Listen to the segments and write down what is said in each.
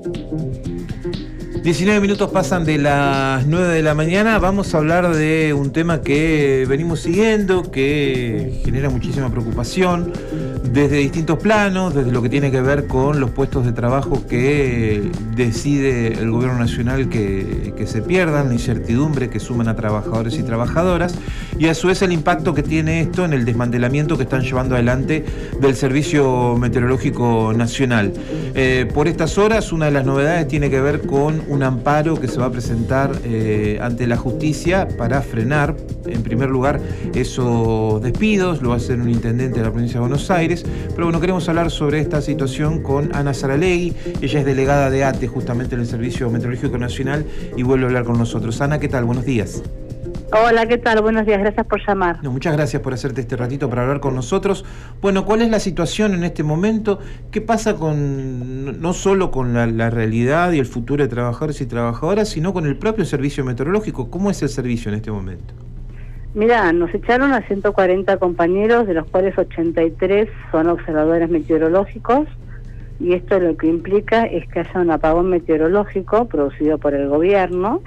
19 minutos pasan de las 9 de la mañana. Vamos a hablar de un tema que venimos siguiendo, que genera muchísima preocupación desde distintos planos, desde lo que tiene que ver con los puestos de trabajo que decide el gobierno nacional que se pierdan, la incertidumbre que suman a trabajadores y trabajadoras, y a su vez el impacto que tiene esto en el desmantelamiento que están llevando adelante del Servicio Meteorológico Nacional. Por estas horas, una de las novedades tiene que ver con un amparo que se va a presentar ante la justicia para frenar, en primer lugar, esos despidos. Lo va a hacer un intendente de la provincia de Buenos Aires. Pero bueno, queremos hablar sobre esta situación con Ana Saralegui. Ella es delegada de ATE, justamente en el Servicio Meteorológico Nacional, y vuelve a hablar con nosotros. Ana, ¿qué tal? Buenos días. Hola, ¿qué tal? Buenos días, gracias por llamar. No, muchas gracias por hacerte este ratito para hablar con nosotros. Bueno, ¿cuál es la situación en este momento? ¿Qué pasa no solo con la realidad y el futuro de trabajadores y trabajadoras, sino con el propio servicio meteorológico? ¿Cómo es el servicio en este momento? Mirá, nos echaron a 140 compañeros, de los cuales 83 son observadores meteorológicos, y esto lo que implica es que haya un apagón meteorológico producido por el gobierno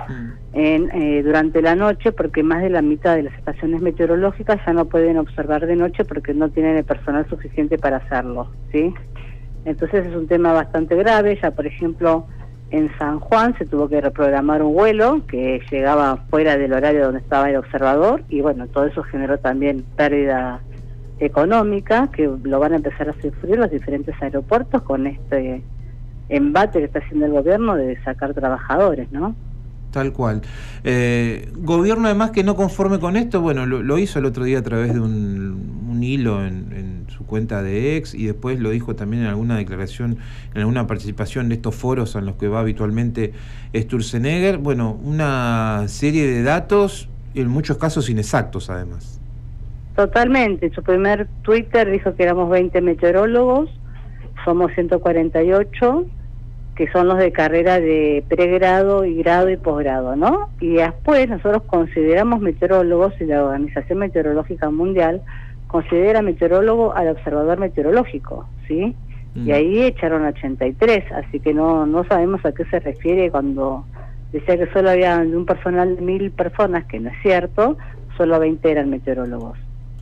durante la noche, porque más de la mitad de las estaciones meteorológicas ya no pueden observar de noche porque no tienen el personal suficiente para hacerlo, ¿sí? Entonces es un tema bastante grave. Ya, por ejemplo, en San Juan se tuvo que reprogramar un vuelo que llegaba fuera del horario donde estaba el observador, y bueno, todo eso generó también pérdida económica, que lo van a empezar a sufrir los diferentes aeropuertos con este embate que está haciendo el gobierno de sacar trabajadores, ¿no? Tal cual. Gobierno, además, que no conforme con esto, bueno, lo hizo el otro día a través de un hilo en su cuenta de X, y después lo dijo también en alguna declaración, en alguna participación de estos foros en los que va habitualmente Sturzenegger. Bueno, una serie de datos, en muchos casos inexactos, además. Totalmente. En su primer Twitter dijo que éramos 20 meteorólogos, somos 148, que son los de carrera de pregrado y grado y posgrado, ¿no? Y después nosotros consideramos meteorólogos, y la Organización Meteorológica Mundial considera meteorólogo al observador meteorológico, ¿sí? Y ahí echaron 83, así que no sabemos a qué se refiere cuando decía que solo había un personal de 1000 personas, que no es cierto, solo 20 eran meteorólogos.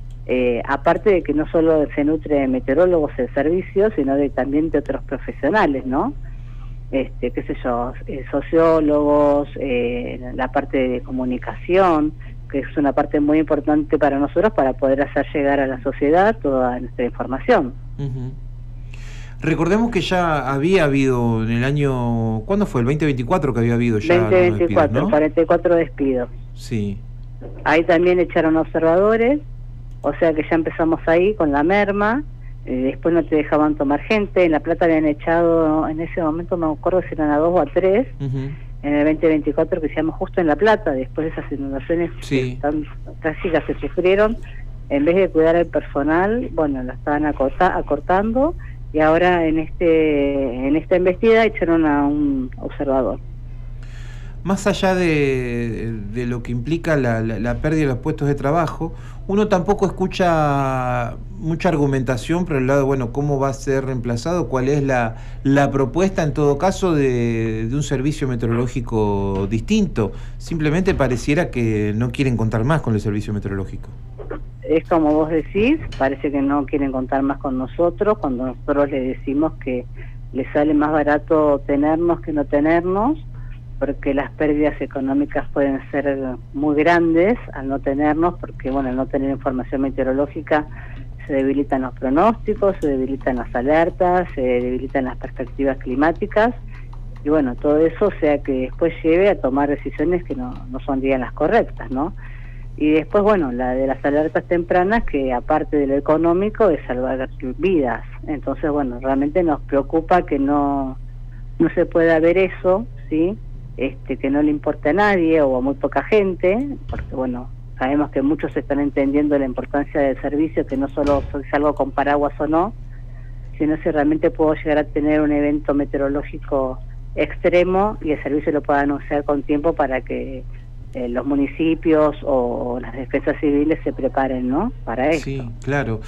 Aparte de que no solo se nutre de meteorólogos el servicio, sino también de otros profesionales, ¿no? Qué sé yo, sociólogos, la parte de comunicación, que es una parte muy importante para nosotros para poder hacer llegar a la sociedad toda nuestra información. Recordemos que ya había habido en el año, ¿cuándo fue? El 2024 que había habido ya 2024, despidos, ¿no? 44 despidos. Sí. Ahí también echaron observadores, o sea que ya empezamos ahí con la merma. Después no te dejaban tomar gente. En La Plata habían echado, en ese momento no me acuerdo si eran a 2 o a 3, en el 2024, que se llama justo en La Plata, después de esas inundaciones tan trágicas que sufrieron. En vez de cuidar al personal, bueno, la estaban acortando, y ahora en esta embestida echaron a un observador. Más allá de lo que implica la pérdida de los puestos de trabajo, uno tampoco escucha mucha argumentación por el lado, bueno, cómo va a ser reemplazado, cuál es la propuesta en todo caso de un servicio meteorológico distinto. Simplemente pareciera que no quieren contar más con el servicio meteorológico. Es como vos decís, parece que no quieren contar más con nosotros, cuando nosotros les decimos que les sale más barato tenernos que no tenernos, porque las pérdidas económicas pueden ser muy grandes al no tenernos, porque bueno, al no tener información meteorológica se debilitan los pronósticos, se debilitan las alertas, se debilitan las perspectivas climáticas, y bueno, todo eso sea que después lleve a tomar decisiones que no son las correctas, ¿no? Y después, bueno, la de las alertas tempranas, que aparte de lo económico es salvar vidas. Entonces, bueno, realmente nos preocupa que no se pueda ver eso, ¿sí? Que no le importe a nadie o a muy poca gente, porque bueno, sabemos que muchos están entendiendo la importancia del servicio, que no solo es algo con paraguas o no, sino si realmente puedo llegar a tener un evento meteorológico extremo y el servicio lo pueda anunciar con tiempo para que los municipios o las defensas civiles se preparen, ¿no?, para esto. Sí, claro.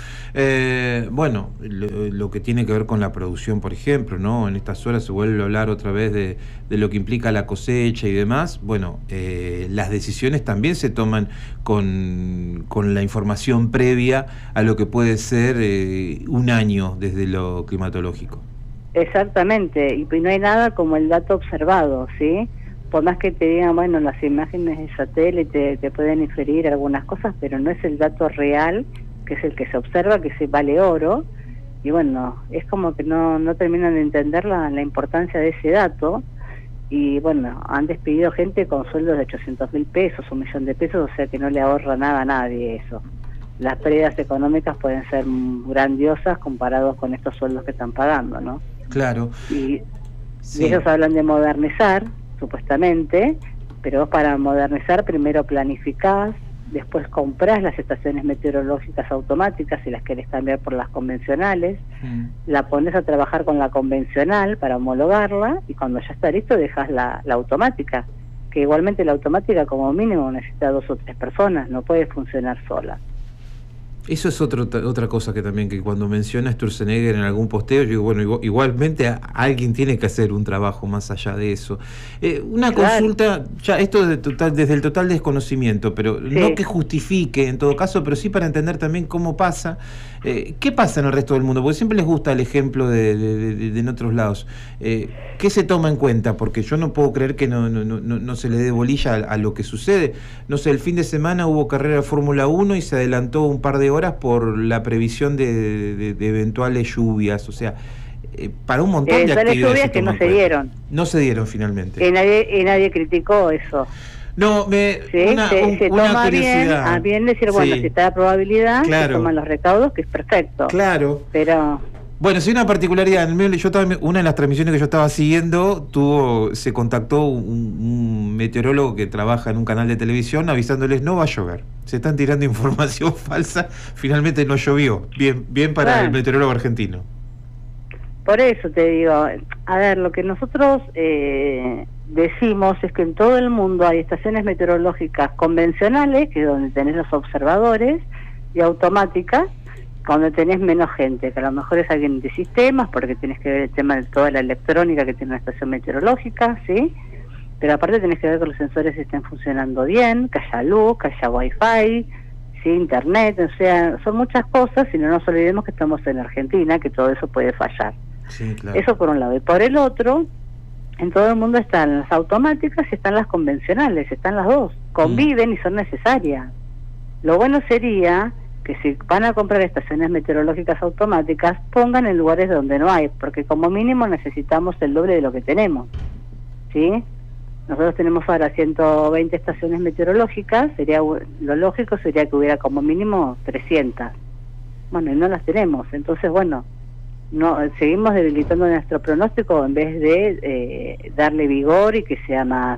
Bueno, lo que tiene que ver con la producción, por ejemplo, ¿no? En estas horas se vuelve a hablar otra vez de lo que implica la cosecha y demás. Bueno, las decisiones también se toman con la información previa a lo que puede ser un año desde lo climatológico. Exactamente, y no hay nada como el dato observado, ¿sí? Por más que te digan, bueno, las imágenes de satélite te pueden inferir algunas cosas, pero no es el dato real, que es el que se observa, que se vale oro, y bueno, es como que no terminan de entender la importancia de ese dato, y bueno, han despedido gente con sueldos de 800.000 pesos, 1.000.000 de pesos, o sea que no le ahorra nada a nadie eso. Las pérdidas económicas pueden ser grandiosas comparados con estos sueldos que están pagando, ¿no? Claro. Y sí. ellos hablan de modernizar, supuestamente, pero vos para modernizar primero planificás, después comprás las estaciones meteorológicas automáticas si las querés cambiar por las convencionales, la pones a trabajar con la convencional para homologarla y cuando ya está listo dejas la automática, que igualmente la automática como mínimo necesita 2 o 3 personas, no puede funcionar sola. Eso es otra cosa que también, que cuando menciona Sturzenegger en algún posteo, yo digo, bueno, igualmente alguien tiene que hacer un trabajo más allá de eso. Una consulta, ya esto desde el total desconocimiento, pero sí, no que justifique en todo caso, pero sí para entender también cómo pasa. ¿Qué pasa en el resto del mundo? Porque siempre les gusta el ejemplo de en otros lados. ¿Qué se toma en cuenta? Porque yo no puedo creer que no se le dé bolilla a lo que sucede. No sé, el fin de semana hubo carrera de Fórmula 1 y se adelantó un par de horas por la previsión de eventuales lluvias, o sea, para un montón de actividades lluvias que no se dieron. No se dieron finalmente. Y nadie criticó eso. No, se toma bien decir, bueno, si está la probabilidad, claro, se toman los recaudos, que es perfecto. Claro. Pero... Bueno, sí, una particularidad. Una de las transmisiones que yo estaba siguiendo, se contactó un meteorólogo que trabaja en un canal de televisión avisándoles no va a llover. Se están tirando información falsa. Finalmente no llovió. Bien para el meteorólogo argentino. Por eso te digo, a ver, lo que nosotros decimos es que en todo el mundo hay estaciones meteorológicas convencionales, que es donde tenés los observadores, y automáticas, cuando tenés menos gente, que a lo mejor es alguien de sistemas, porque tenés que ver el tema de toda la electrónica que tiene una estación meteorológica, ¿sí? Pero aparte tenés que ver que los sensores estén funcionando bien, que haya luz, que haya wifi, ¿sí? Internet, o sea, son muchas cosas, y no nos olvidemos que estamos en Argentina, que todo eso puede fallar. Sí, claro. Eso por un lado. Y por el otro, en todo el mundo están las automáticas y están las convencionales, están las dos, conviven y son necesarias. Lo bueno sería que si van a comprar estaciones meteorológicas automáticas, pongan en lugares donde no hay, porque como mínimo necesitamos el doble de lo que tenemos, ¿sí? Nosotros tenemos ahora 120 estaciones meteorológicas, lo lógico sería que hubiera como mínimo 300. Bueno, y no las tenemos, entonces bueno, seguimos debilitando nuestro pronóstico en vez de darle vigor y que sea más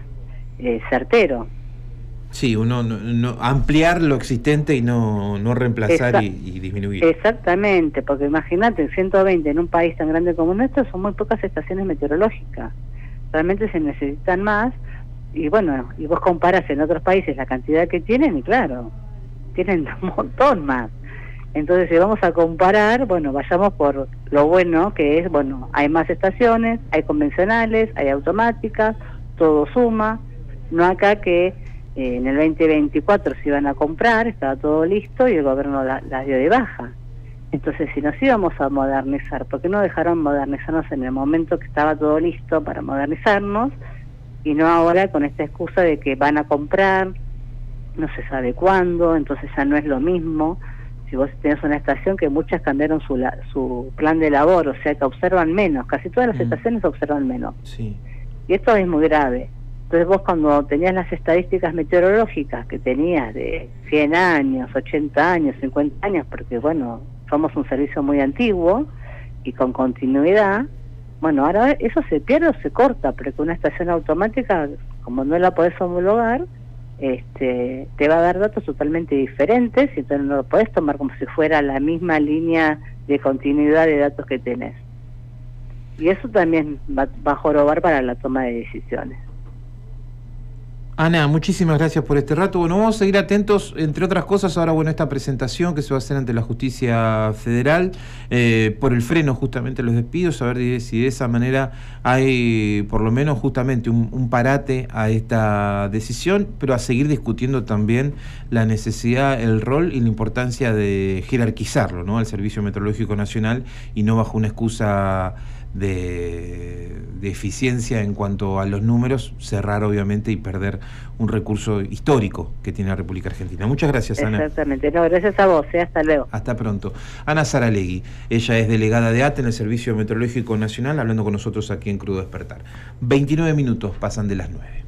certero. Sí, uno ampliar lo existente y no reemplazar y disminuir. Exactamente, porque imagínate, 120 en un país tan grande como nuestro son muy pocas estaciones meteorológicas. Realmente se necesitan más, y bueno, y vos comparas en otros países la cantidad que tienen, y claro, tienen un montón más. Entonces, si vamos a comparar, bueno, vayamos por lo bueno que es, bueno, hay más estaciones, hay convencionales, hay automáticas, todo suma. No acá que en el 2024 se iban a comprar, estaba todo listo y el gobierno las dio de baja. Entonces, si nos íbamos a modernizar, ¿por qué no dejaron modernizarnos en el momento que estaba todo listo para modernizarnos? Y no ahora con esta excusa de que van a comprar, no se sabe cuándo, entonces ya no es lo mismo. Si vos tenés una estación que muchas cambiaron su plan de labor, o sea que observan menos, casi todas las estaciones observan menos. Sí. Y esto es muy grave. Entonces vos cuando tenías las estadísticas meteorológicas que tenías de 100 años, 80 años, 50 años, porque bueno, somos un servicio muy antiguo y con continuidad, bueno, ahora eso se pierde o se corta, porque una estación automática, como no la podés homologar, te va a dar datos totalmente diferentes y entonces no lo podés tomar como si fuera la misma línea de continuidad de datos que tenés. Y eso también va a jorobar para la toma de decisiones. Ana, muchísimas gracias por este rato. Bueno, vamos a seguir atentos, entre otras cosas, ahora, bueno, esta presentación que se va a hacer ante la Justicia Federal por el freno justamente a los despidos, a ver si de esa manera hay por lo menos justamente un parate a esta decisión, pero a seguir discutiendo también la necesidad, el rol y la importancia de jerarquizarlo, ¿no?, al Servicio Meteorológico Nacional, y no bajo una excusa de eficiencia en cuanto a los números, cerrar obviamente y perder un recurso histórico que tiene la República Argentina. Muchas gracias, Ana. Exactamente, no, gracias a vos, hasta luego. Hasta pronto. Ana Saralegui, ella es delegada de ATE en el Servicio Meteorológico Nacional, hablando con nosotros aquí en Crudo Despertar. 29 minutos pasan de las 9.